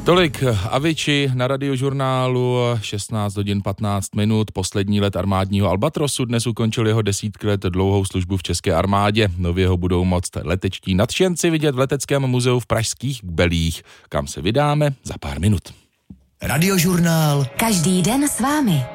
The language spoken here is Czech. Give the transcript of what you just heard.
Tolik Avicii na Radiožurnálu, 16 hodin 15 minut, poslední let armádního Albatrosu. Dnes ukončil jeho 10 let dlouhou službu v české armádě. Nově ho budou moct letečtí nadšenci vidět v Leteckém muzeu v pražských Kbelích, kam se vydáme za pár minut. Radiožurnál. Každý den s vámi.